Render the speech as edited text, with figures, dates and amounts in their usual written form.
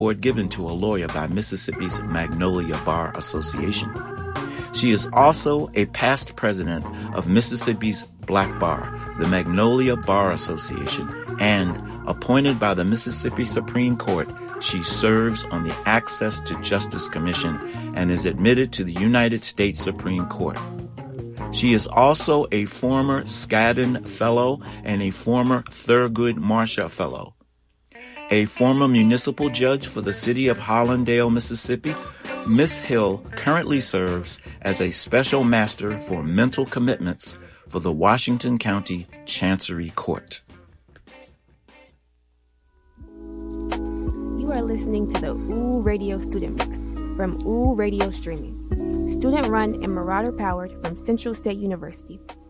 award given to a lawyer by Mississippi's Magnolia Bar Association. She is also a past president of Mississippi's Black Bar, the Magnolia Bar Association, and appointed by the Mississippi Supreme Court, she serves on the Access to Justice Commission and is admitted to the United States Supreme Court. She is also a former Skadden Fellow and a former Thurgood Marshall Fellow. A former municipal judge for the city of Hollandale, Mississippi, Ms. Hill currently serves as a special master for mental commitments for the Washington County Chancery Court. You are listening to the OOL Radio Student Mix from OOL Radio Streaming, student-run and marauder-powered from Central State University.